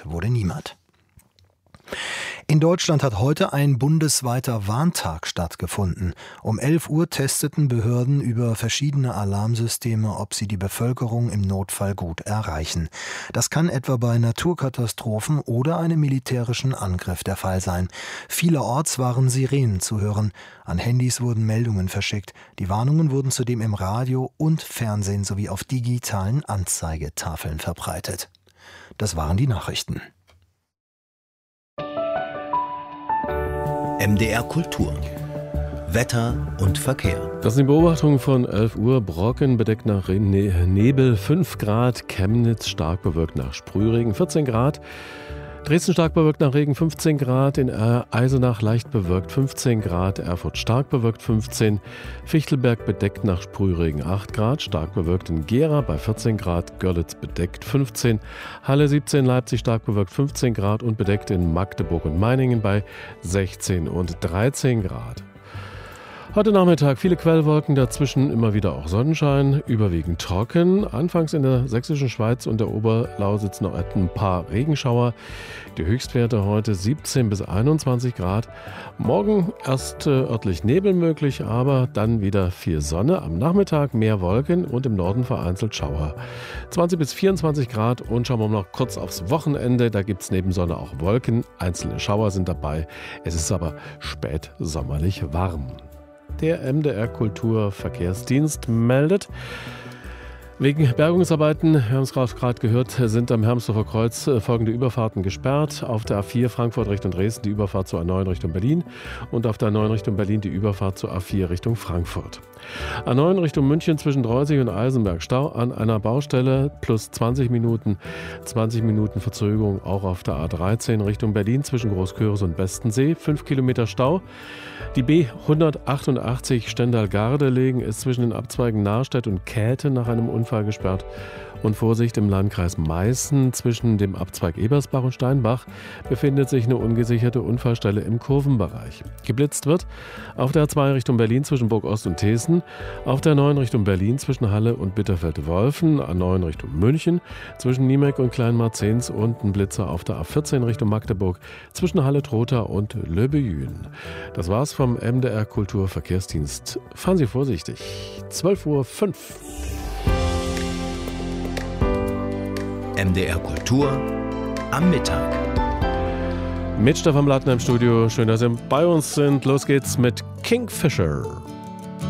wurde niemand. In Deutschland hat heute ein bundesweiter Warntag stattgefunden. Um 11 Uhr testeten Behörden über verschiedene Alarmsysteme, ob sie die Bevölkerung im Notfall gut erreichen. Das kann etwa bei Naturkatastrophen oder einem militärischen Angriff der Fall sein. Vielerorts waren Sirenen zu hören. An Handys wurden Meldungen verschickt. Die Warnungen wurden zudem im Radio und Fernsehen sowie auf digitalen Anzeigetafeln verbreitet. Das waren die Nachrichten. MDR Kultur. Wetter und Verkehr. Das sind die Beobachtungen von 11 Uhr. Brocken bedeckt nach Nebel 5 Grad. Chemnitz stark bewölkt nach Sprühregen 14 Grad. Dresden stark bewölkt nach Regen 15 Grad. In Eisenach leicht bewölkt 15 Grad. Erfurt stark bewölkt 15. Fichtelberg bedeckt nach Sprühregen 8 Grad. Stark bewölkt in Gera bei 14 Grad. Görlitz bedeckt 15. Halle 17. Leipzig stark bewölkt 15 Grad. Und bedeckt in Magdeburg und Meiningen bei 16 und 13 Grad. Heute Nachmittag viele Quellwolken, dazwischen immer wieder auch Sonnenschein, überwiegend trocken. Anfangs in der sächsischen Schweiz und der Oberlausitz noch ein paar Regenschauer. Die Höchstwerte heute 17 bis 21 Grad. Morgen erst örtlich Nebel möglich, aber dann wieder viel Sonne. Am Nachmittag mehr Wolken und im Norden vereinzelt Schauer. 20 bis 24 Grad und schauen wir noch kurz aufs Wochenende. Da gibt es neben Sonne auch Wolken. Einzelne Schauer sind dabei. Es ist aber spät sommerlich warm. Der MDR Kulturverkehrsdienst meldet, wegen Bergungsarbeiten, wir haben es gerade gehört, sind am Hermsdorfer Kreuz folgende Überfahrten gesperrt. Auf der A4 Frankfurt Richtung Dresden die Überfahrt zur A9 Richtung Berlin und auf der A9 Richtung Berlin die Überfahrt zur A4 Richtung Frankfurt. A9 Richtung München zwischen Dreuzig und Eisenberg Stau an einer Baustelle plus 20 Minuten Verzögerung auch auf der A13 Richtung Berlin zwischen Großkürs und Bestensee, 5 Kilometer Stau. Die B188 Stendal-Gardelegen ist zwischen den Abzweigen Nahrstedt und Käthe nach einem Unfall gesperrt. Und Vorsicht, im Landkreis Meißen zwischen dem Abzweig Ebersbach und Steinbach befindet sich eine ungesicherte Unfallstelle im Kurvenbereich. Geblitzt wird auf der A2 Richtung Berlin zwischen Burg-Ost und Thesen, auf der 9 Richtung Berlin zwischen Halle und Bitterfeld-Wolfen, A9 Richtung München zwischen Niemek und Kleinmarzens und ein Blitzer auf der A14 Richtung Magdeburg zwischen Halle-Trotha und Löbejün. Das war's vom MDR Kulturverkehrsdienst. Fahren Sie vorsichtig. 12:05 Uhr. MDR Kultur am Mittag. Mit Stefan Blattner im Studio. Schön, dass Sie bei uns sind. Los geht's mit Kingfisher.